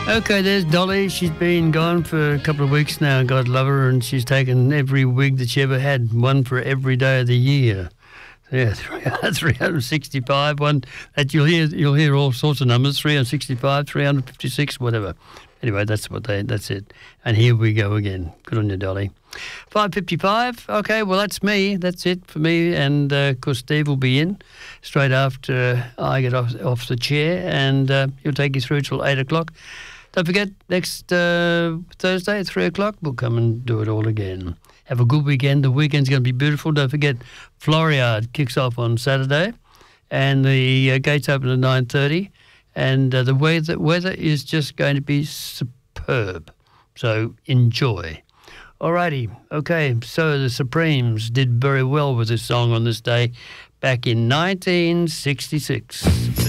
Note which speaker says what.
Speaker 1: Okay, there's Dolly. She's been gone for a couple of weeks now, God love her, and she's taken every wig that she ever had, one for every day of the year. Yeah, 365, one that you'll hear all sorts of numbers, 365, 356, whatever. Anyway, that's it. And here we go again. Good on you, Dolly. 5:55. Okay, well, that's me. That's it for me. And, of course, Steve will be in straight after I get off the chair, and he'll take you through till 8 o'clock. Don't forget, next Thursday at 3 o'clock, we'll come and do it all again. Have a good weekend. The weekend's going to be beautiful. Don't forget, Floriade kicks off on Saturday, and the gates open at 9:30. And the weather is just going to be superb. So enjoy. Alrighty. Okay, so the Supremes did very well with this song on this day back in 1966.